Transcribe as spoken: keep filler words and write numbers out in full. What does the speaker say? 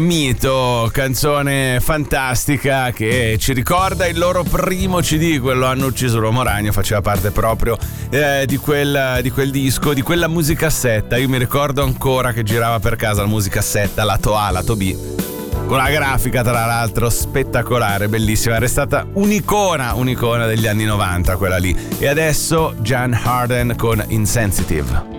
Mito, canzone fantastica che ci ricorda il loro primo C D, quello Hanno ucciso l'uomo ragno, faceva parte proprio eh, di, quel, di quel disco, di quella musicassetta. Io mi ricordo ancora che girava per casa la musicassetta, lato A, lato B, con la grafica tra l'altro spettacolare, bellissima, è stata un'icona, un'icona degli anni novanta quella lì. E adesso Jan Harden con Insensitive.